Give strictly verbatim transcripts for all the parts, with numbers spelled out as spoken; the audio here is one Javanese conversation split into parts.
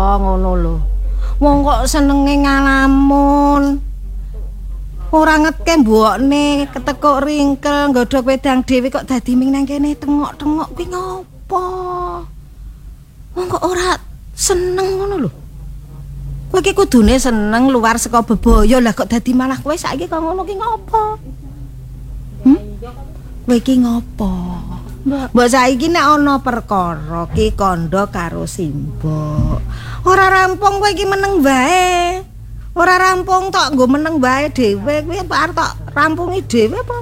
ngono lho. Wong kok senenge ngalamun. Ora ngetke mbokne ketekuk ringkel nggodhog wedang dhewe kok dadi ming nang kene tengok-tengok kuwi ngopo? Wong kok ora seneng ngono lho. Kowe iki kudune seneng luar saka bebaya lah kok dadi malah kowe saiki kok ngono ki ngopo? Hm? Kowe iki ngopo? Mbok saiki nek ana perkara ki kandha karo simbok. Ora rampung kowe iki meneng wae. Ora rampung tok nggo meneng wae dhewe kuwi apa arep tok rampungi dhewe apa?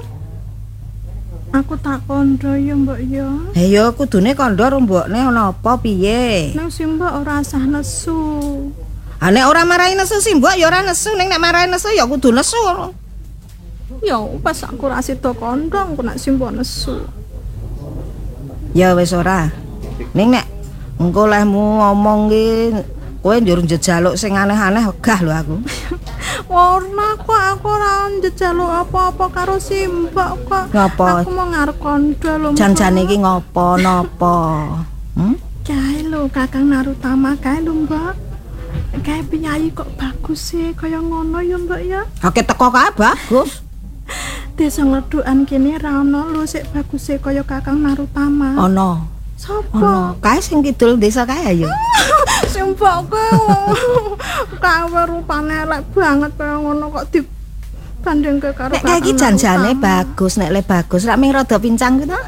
Aku tak kandha ya mbok ya. Ha ya kudune kandha rombokne ana apa piye? Nang simbok ora usah nesu. Ha nek ora marahi nesu simbok ya ora nesu, ning nek marahi nesu ya kudu nesu. Ya pas aku ra sida kandha aku nek simbok nesu. Ya wis ora. Ning nek engko lehmu ngomong ki kowe njur njejaluk sing aneh-aneh wegah lho aku. Ora kok aku ora njejaluk apa-apa karo simbok kok. Ngapa? Aku mau ngarep kandha lho. Janjane iki ngopo napa? Hm? Kae lho Kakang Narutama kae lho, Mbak. Kae penyanyi kok bagus sih kaya ngono ya, Mbak ya. Oke teko kae bagus. Desa ngledukan kene ra ono lho sik bagus sih kaya Kakang Narutama. Ana. Sopo? Ana. Kae sing kidul desa kae ayo. Simbok kae rupane elek banget kaya ngono kok dibandingke karo Nek kae iki janjane bagus, nek le bagus rak ming rada pincang ku to.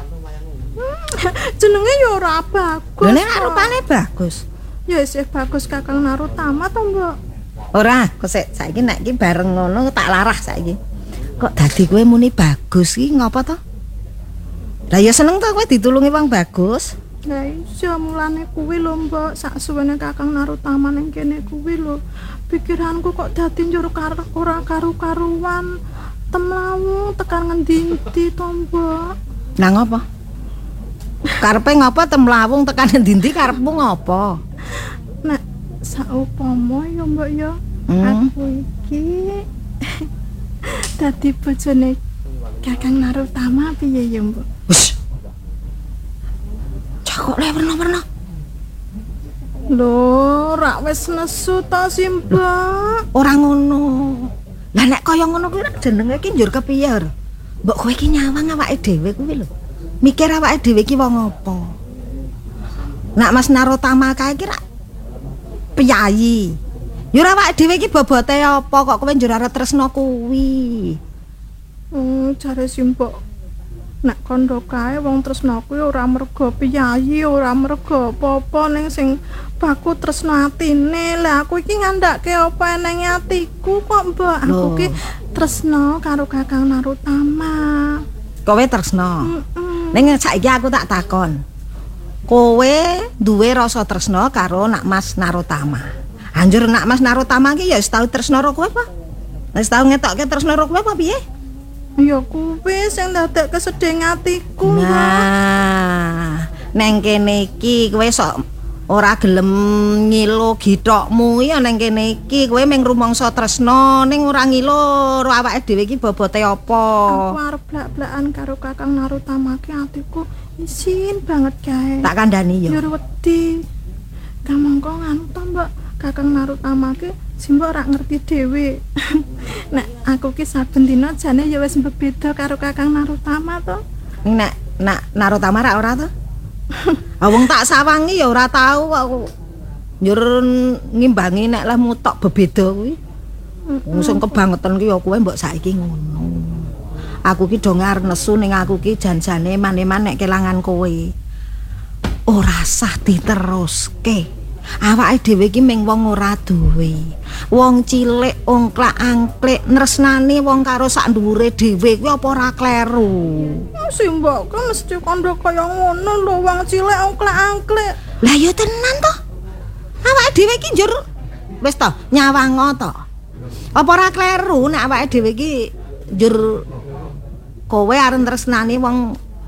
Jenenge ya ora bagus. Lha nek rupane bagus. Ya isih bagus Kakang Narutama to, Mbok. Ora, kok saiki nek iki bareng ngono tak larah saiki. Kok dadi kowe muni bagus iki ngapa to? Lah ya seneng to kowe ditulungi wong bagus. Lah iya mulane kuwi lho Mbok, sak suwene Kakang Narutama ning kene kuwi lho. Pikiranku kok dadi njur karo ora karu-karuan. Temlawu tekan ngendi-endi to, Mbok? Nang apa? Karepe ngapa temlawung tekan endi-endi karepmu ngopo? Nek saupama ya Mbok ya, hmm. aku iki dadi bojone Kakang Narutama piye ya, Mbok? Wis. Kok le werna-werna. Lho, rak wis nesu to si Mbok. Ora ngono. Lah nek kaya ngono kuwi jenenge iki njur kepiye, Lho? Mbok kowe iki nyawang awake dhewe kuwi lho. Mikir awake dhewe iki wong apa? Nak Mas Narutama kae iki rak piyayi. Ya ora awake dhewe iki bobote apa kok kowe njur arep tresno kuwi. Hmm, jare si Mbok nek kandha kae wong tresno kuwi ora mergo piyayi, ora mergo apa-apa ning sing baku tresno atine. Lah aku iki ngandhake apa eneng atiku kok, Mbok. Aku ki tresno karo Kakang Narutama. Kowe tresno. Heeh. Ning saiki aku tak takon. Kowe duwe rasa tresno karo nak Mas Narutama. Anjur nak Mas Narutama ki ya wis tau tresno karo kowe apa? Wis tau ngetokke tresno karo kowe apa piye? Ya kuwi sing ndadekke sedheng atiku. Nah, neng kene iki kowe sok ora gelem ngilo githokmu ya neng kene iki kowe mung rumangsa tresno ning ora ngilo awake dhewe iki bobote apa. Aku arep blak-blakan karo Kakang Narutama ki atiku isin banget kae. Tak kandhani ya. Yo wedi. Kamangka nganu to, Mbak. Kakang Narutama ki Simbok ora ngerti dhewe. Nek aku ki saben dina jane ya wis beda karo Kakang Narutama to. Nek nak Narutama ra ora to? Ah wong tak sawangi ya ora tau aku. Njur ngimbangi nek lah mutok bebeda kuwi. Wong sing kebangetan ki ya kowe mbok saiki ngono. Aku ki do ngarep nesu ning aku ki janjane mane-mane nek kelangan kowe. Ora sah diteruske. Awake dhewe iki mung wong ora duwe. Wong cilik ongklak-angklik nresnani wong karo sak dhuwure dhewe kuwi apa ora kleru. Simbok kan mesti kandha kaya ngono lho wong cilik ongklak-angklik. Lah ya tenan to. Awake dhewe iki njur wis to nyawang to. Apa ora kleru nek awake dhewe iki njur kowe arep tresnani wong.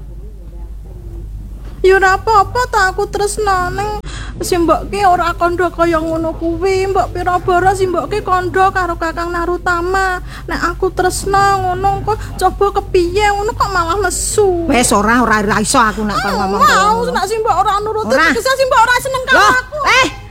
Ya ora apa-apa ta aku tresno ning Simbok ki ora kandha kaya ngono kuwi, mbok pira-pira Simbok ki kandha karo Kakang Narutama. Nek aku tresno ngono kok coba kepiye ngono kok malah nesu. Wis ora ora iso aku nek ngomong. Mau nek Simbok ora nuruti, tegese Simbok ora seneng karo aku. Eh,